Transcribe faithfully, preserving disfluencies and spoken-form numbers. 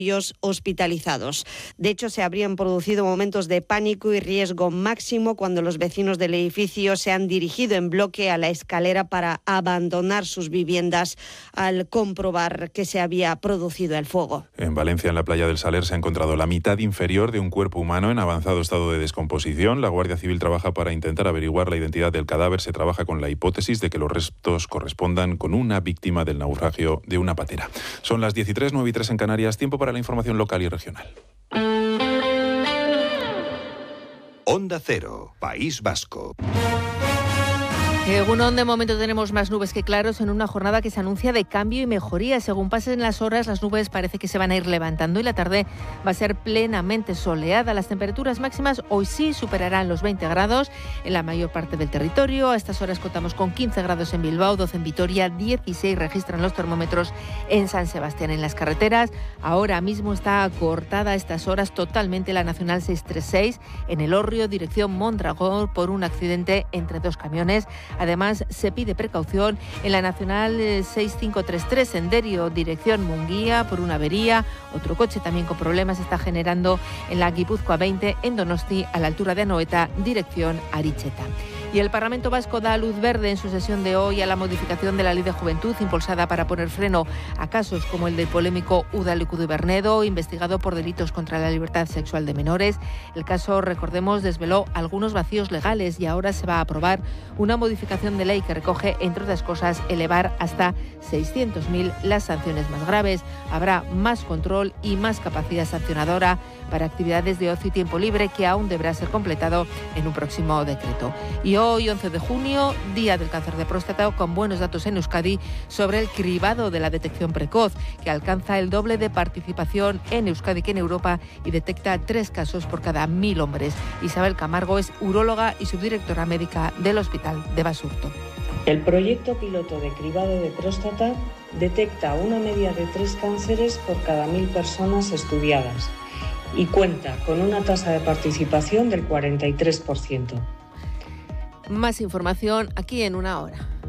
hospitalizados. De hecho, se habrían producido momentos de pánico y riesgo máximo cuando los vecinos del edificio se han dirigido en bloque a la escalera para abandonar sus viviendas al comprobar que se había producido el fuego. En Valencia, en la playa del Saler, se ha encontrado la mitad inferior de un cuerpo humano en avanzado estado de descomposición. La Guardia Civil trabaja para intentar averiguar la identidad del cadáver. Se trabaja con la hipótesis de que los restos correspondan con una víctima del naufragio de una patera. Son las diez y tres, nueve y tres en Canarias. Tiempo para la información local y regional. Onda Cero, País Vasco. Egunon, de momento tenemos más nubes que claros en una jornada que se anuncia de cambio y mejoría. Según pasen las horas, las nubes parece que se van a ir levantando y la tarde va a ser plenamente soleada. Las temperaturas máximas hoy sí superarán los veinte grados en la mayor parte del territorio. A estas horas contamos con quince grados en Bilbao, doce en Vitoria, dieciséis registran los termómetros en San Sebastián. En las carreteras, ahora mismo está cortada a estas horas totalmente la Nacional seiscientos treinta y seis en el Orrio, dirección Mondragón, por un accidente entre dos camiones. Además, se pide precaución en la Nacional seis mil quinientos treinta y tres en Derio, dirección Munguía, por una avería. Otro coche también con problemas está generando en la Guipúzcoa veinte en Donosti, a la altura de Anoeta, dirección Aricheta. Y el Parlamento Vasco da luz verde en su sesión de hoy a la modificación de la Ley de Juventud impulsada para poner freno a casos como el del polémico Udalekudu Bernedo, investigado por delitos contra la libertad sexual de menores. El caso, recordemos, desveló algunos vacíos legales y ahora se va a aprobar una modificación de ley que recoge, entre otras cosas, elevar hasta seiscientos mil las sanciones más graves. Habrá más control y más capacidad sancionadora para actividades de ocio y tiempo libre, que aún deberá ser completado en un próximo decreto. Y hoy, once de junio, Día del Cáncer de Próstata, con buenos datos en Euskadi sobre el cribado de la detección precoz, que alcanza el doble de participación en Euskadi que en Europa y detecta tres casos por cada mil hombres. Isabel Camargo es uróloga y subdirectora médica del Hospital de Basurto. El proyecto piloto de cribado de próstata detecta una media de tres cánceres por cada mil personas estudiadas y cuenta con una tasa de participación del cuarenta y tres por ciento. Más información aquí en una hora.